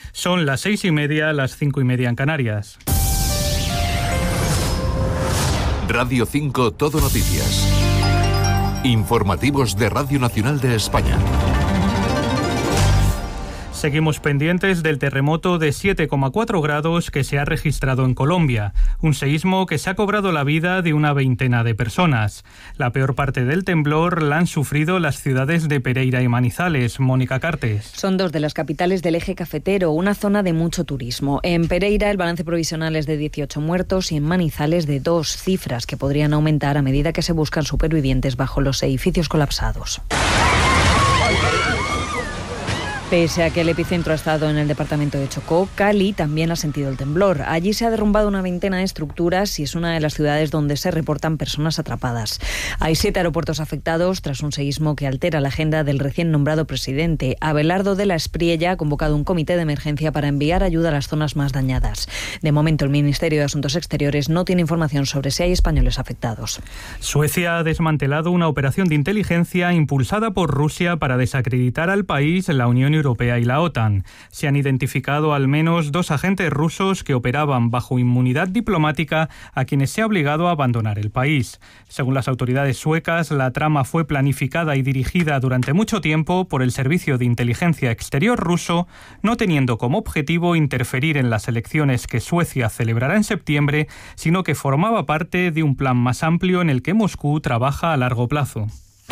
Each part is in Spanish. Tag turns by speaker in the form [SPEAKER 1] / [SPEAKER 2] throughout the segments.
[SPEAKER 1] Son las 6:30, las 5:30 en Canarias.
[SPEAKER 2] Radio 5 Todo Noticias. Informativos de Radio Nacional de España.
[SPEAKER 1] Seguimos pendientes del terremoto de 7,4 grados que se ha registrado en Colombia, un seísmo que se ha cobrado la vida de una veintena de personas. La peor parte del temblor la han sufrido las ciudades de Pereira y Manizales. Mónica Cartes.
[SPEAKER 3] Son dos de las capitales del eje cafetero, una zona de mucho turismo. En Pereira el balance provisional es de 18 muertos y en Manizales de 2, cifras que podrían aumentar a medida que se buscan supervivientes bajo los edificios colapsados. Pese a que el epicentro ha estado en el departamento de Chocó, Cali también ha sentido el temblor. Allí se ha derrumbado una veintena de estructuras y es una de las ciudades donde se reportan personas atrapadas. Hay 7 aeropuertos afectados tras un seísmo que altera la agenda del recién nombrado presidente. Abelardo de la Espriella ha convocado un comité de emergencia para enviar ayuda a las zonas más dañadas. De momento, el Ministerio de Asuntos Exteriores no tiene información sobre si hay españoles afectados.
[SPEAKER 1] Suecia ha desmantelado una operación de inteligencia impulsada por Rusia para desacreditar al país, la Unión Europea y la OTAN. Se han identificado al menos 2 agentes rusos que operaban bajo inmunidad diplomática a quienes se ha obligado a abandonar el país. Según las autoridades suecas, la trama fue planificada y dirigida durante mucho tiempo por el Servicio de Inteligencia Exterior ruso, no teniendo como objetivo interferir en las elecciones que Suecia celebrará en septiembre, sino que formaba parte de un plan más amplio en el que Moscú trabaja a largo plazo.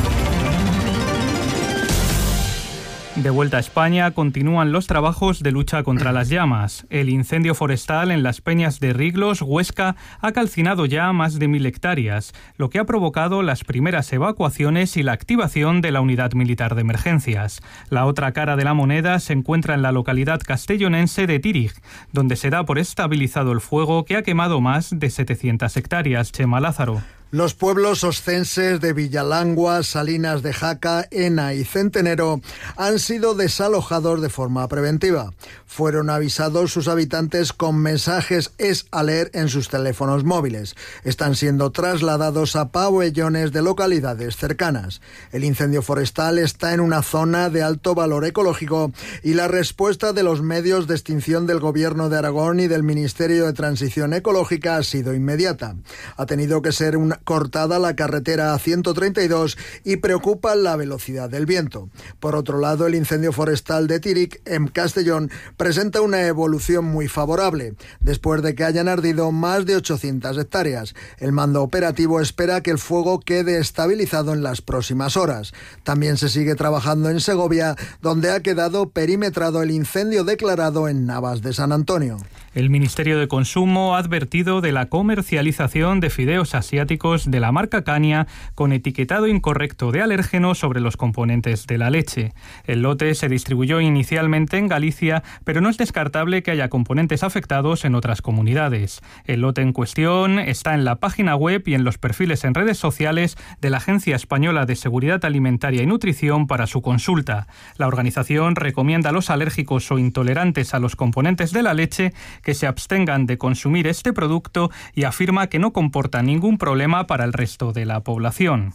[SPEAKER 1] De vuelta a España, continúan los trabajos de lucha contra las llamas. El incendio forestal en las Peñas de Riglos, Huesca, ha calcinado ya más de 1.000 hectáreas, lo que ha provocado las primeras evacuaciones y la activación de la unidad militar de emergencias. La otra cara de la moneda se encuentra en la localidad castellonense de Tírig, donde se da por estabilizado el fuego que ha quemado más de 700 hectáreas. Chema Lázaro.
[SPEAKER 4] Los pueblos oscenses de Villalangua, Salinas de Jaca, Ena y Centenero han sido desalojados de forma preventiva. Fueron avisados sus habitantes con mensajes SALER en sus teléfonos móviles. Están siendo trasladados a pabellones de localidades cercanas. El incendio forestal está en una zona de alto valor ecológico y la respuesta de los medios de extinción del Gobierno de Aragón y del Ministerio de Transición Ecológica ha sido inmediata. Ha tenido que ser cortada la carretera A132 y preocupa la velocidad del viento. Por otro lado, el incendio forestal de Tírig, en Castellón, presenta una evolución muy favorable, después de que hayan ardido más de 800 hectáreas. El mando operativo espera que el fuego quede estabilizado en las próximas horas. También se sigue trabajando en Segovia, donde ha quedado perimetrado el incendio declarado en Navas de San Antonio.
[SPEAKER 1] El Ministerio de Consumo ha advertido de la comercialización de fideos asiáticos de la marca Cania con etiquetado incorrecto de alérgeno sobre los componentes de la leche. El lote se distribuyó inicialmente en Galicia, pero no es descartable que haya componentes afectados en otras comunidades. El lote en cuestión está en la página web y en los perfiles en redes sociales de la Agencia Española de Seguridad Alimentaria y Nutrición para su consulta. La organización recomienda a los alérgicos o intolerantes a los componentes de la leche que se abstengan de consumir este producto y afirma que no comporta ningún problema para el resto de la población.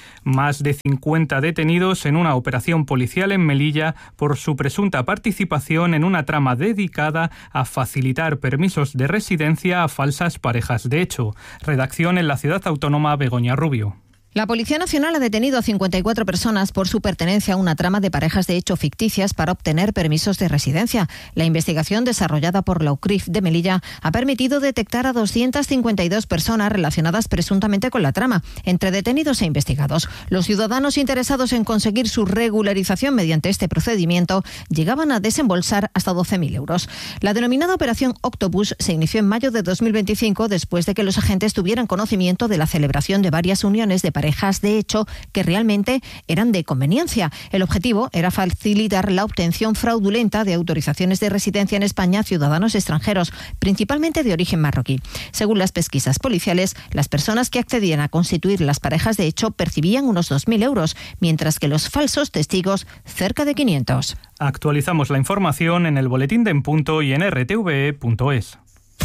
[SPEAKER 1] Más de 50 detenidos en una operación policial en Melilla por su presunta participación en una trama dedicada a facilitar permisos de residencia a falsas parejas de hecho. Redacción en la ciudad autónoma Begoña Rubio.
[SPEAKER 5] La Policía Nacional ha detenido a 54 personas por su pertenencia a una trama de parejas de hecho ficticias para obtener permisos de residencia. La investigación desarrollada por la UCRIF de Melilla ha permitido detectar a 252 personas relacionadas presuntamente con la trama, entre detenidos e investigados. Los ciudadanos interesados en conseguir su regularización mediante este procedimiento llegaban a desembolsar hasta 12.000 euros. La denominada Operación Octopus se inició en mayo de 2025 después de que los agentes tuvieran conocimiento de la celebración de varias uniones de parejas de hecho que realmente eran de conveniencia. El objetivo era facilitar la obtención fraudulenta de autorizaciones de residencia en España a ciudadanos extranjeros, principalmente de origen marroquí. Según las pesquisas policiales, las personas que accedían a constituir las parejas de hecho percibían unos 2.000 euros, mientras que los falsos testigos cerca de 500.
[SPEAKER 1] Actualizamos la información en el boletín de En Punto y en rtve.es.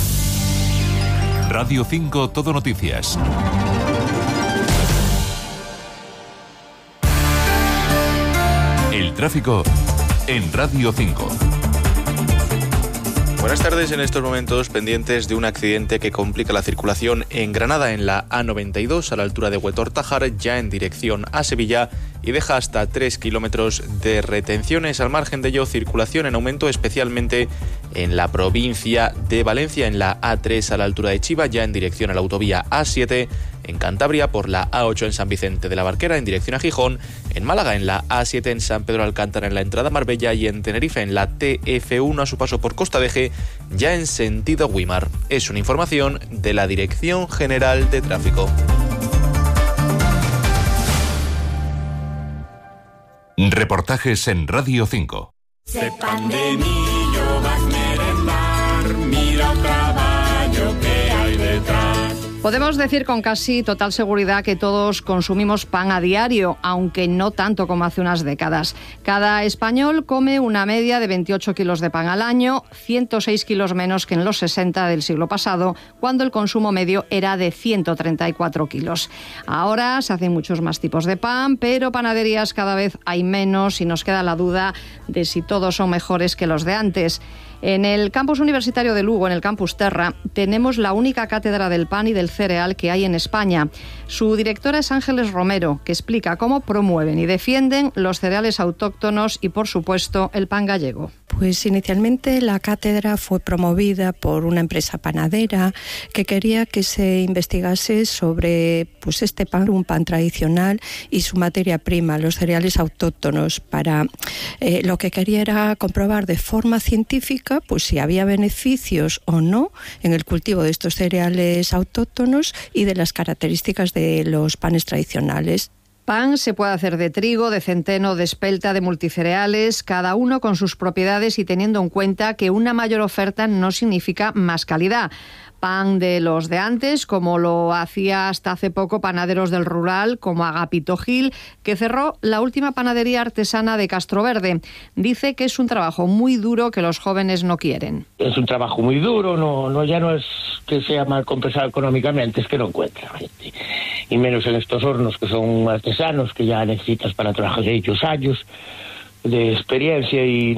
[SPEAKER 2] Radio 5 Todo Noticias. El tráfico en Radio 5.
[SPEAKER 6] Buenas tardes. En estos momentos pendientes de un accidente que complica la circulación en Granada, en la A92 a la altura de Huetor-Tájar, ya en dirección a Sevilla, y deja hasta 3 kilómetros de retenciones. Al margen de ello, circulación en aumento especialmente en la provincia de Valencia, en la A3 a la altura de Chiva, ya en dirección a la autovía A7, en Cantabria por la A8 en San Vicente de la Barquera en dirección a Gijón, en Málaga en la A7 en San Pedro Alcántara en la entrada a Marbella y en Tenerife en la TF1 a su paso por Costa de Eje, ya en sentido Güímar. Es una información de la Dirección General de Tráfico.
[SPEAKER 2] Reportajes en Radio 5.
[SPEAKER 7] Se pandemillo vas merendar, mira el caballo que hay detrás.
[SPEAKER 8] Podemos decir con casi total seguridad que todos consumimos pan a diario, aunque no tanto como hace unas décadas. Cada español come una media de 28 kilos de pan al año, 106 kilos menos que en los 60 del siglo pasado, cuando el consumo medio era de 134 kilos. Ahora se hacen muchos más tipos de pan, pero panaderías cada vez hay menos y nos queda la duda de si todos son mejores que los de antes. En el campus universitario de Lugo, en el campus Terra, tenemos la única cátedra del pan y del cereal que hay en España. Su directora es Ángeles Romero, que explica cómo promueven y defienden los cereales autóctonos y, por supuesto, el pan gallego.
[SPEAKER 9] Pues inicialmente la cátedra fue promovida por una empresa panadera que quería que se investigase sobre este pan, un pan tradicional, y su materia prima, los cereales autóctonos. Lo que quería era comprobar de forma científica si había beneficios o no en el cultivo de estos cereales autóctonos y de las características de los panes tradicionales.
[SPEAKER 8] Pan se puede hacer de trigo, de centeno, de espelta, de multicereales, cada uno con sus propiedades y teniendo en cuenta que una mayor oferta no significa más calidad. Pan de los de antes, como lo hacía hasta hace poco Panaderos del Rural, como Agapito Gil, que cerró la última panadería artesana de Castroverde. Dice que es un trabajo muy duro que los jóvenes no quieren.
[SPEAKER 10] Es un trabajo muy duro, ya no es que sea mal compensado económicamente, es que no encuentra gente. Y menos en estos hornos que son artesanos, que ya necesitas para trabajar ellos años de experiencia y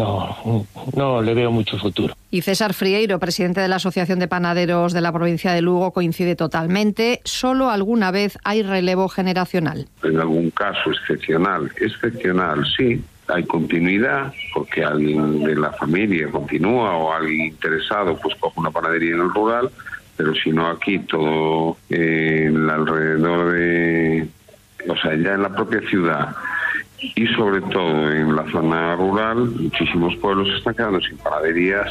[SPEAKER 10] no le veo mucho futuro.
[SPEAKER 8] Y César Frieiro, presidente de la Asociación de Panaderos de la provincia de Lugo, coincide totalmente. Solo alguna vez hay relevo generacional.
[SPEAKER 11] En algún caso excepcional sí, hay continuidad, porque alguien de la familia continúa o alguien interesado coge una panadería en el rural, pero si no aquí todo alrededor ya en la propia ciudad y sobre todo en la zona rural, muchísimos pueblos se están quedando sin panaderías.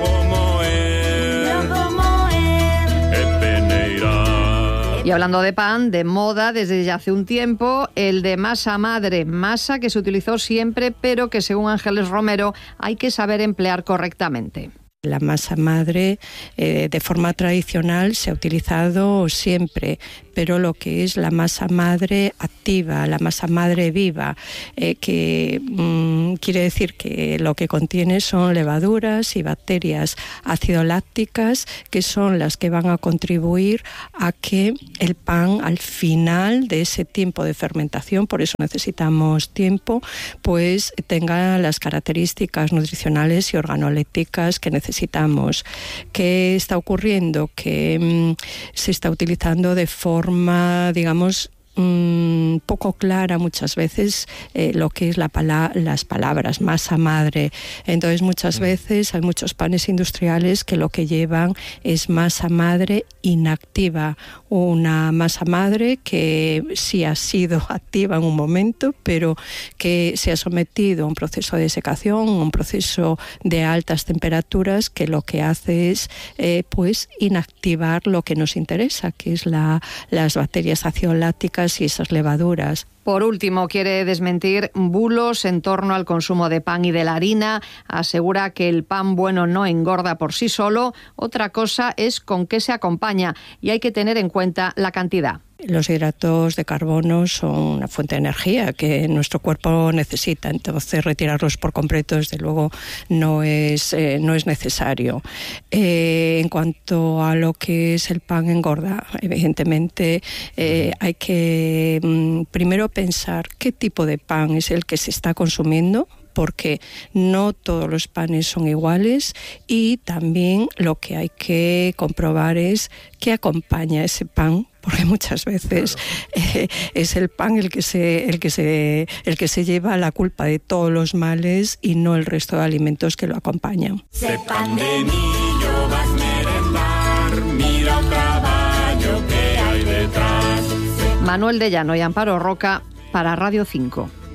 [SPEAKER 8] Y hablando de pan, de moda, desde ya hace un tiempo, el de masa madre, masa que se utilizó siempre, pero que según Ángeles Romero hay que saber emplear correctamente.
[SPEAKER 9] La masa madre de forma tradicional se ha utilizado siempre, pero lo que es la masa madre activa, la masa madre viva, que quiere decir que lo que contiene son levaduras y bacterias ácido-lácticas, que son las que van a contribuir a que el pan al final de ese tiempo de fermentación, por eso necesitamos tiempo, pues tenga las características nutricionales y organolépticas que necesitamos. ¿Qué está ocurriendo? Que se está utilizando de forma, digamos, poco clara muchas veces lo que es las palabras masa madre. Entonces muchas veces hay muchos panes industriales que lo que llevan es masa madre inactiva, una masa madre que sí ha sido activa en un momento, pero que se ha sometido a un proceso de desecación, un proceso de altas temperaturas, que lo que hace es inactivar lo que nos interesa, que es las bacterias ácido-lácticas y esas levaduras.
[SPEAKER 8] Por último, quiere desmentir bulos en torno al consumo de pan y de la harina. Asegura que el pan bueno no engorda por sí solo. Otra cosa es con qué se acompaña y hay que tener en cuenta la cantidad.
[SPEAKER 9] Los hidratos de carbono son una fuente de energía que nuestro cuerpo necesita, entonces retirarlos por completo desde luego no es necesario. En cuanto a lo que es el pan engorda, evidentemente hay que primero pensar qué tipo de pan es el que se está consumiendo, porque no todos los panes son iguales, y también lo que hay que comprobar es qué acompaña ese pan, porque muchas veces es el pan el que se lleva la culpa de todos los males y no el resto de alimentos que lo acompañan.
[SPEAKER 7] Se pan de millo vas merendar, mira un caballo que hay detrás.
[SPEAKER 8] Manuel de Llano y Amparo Roca para Radio 5.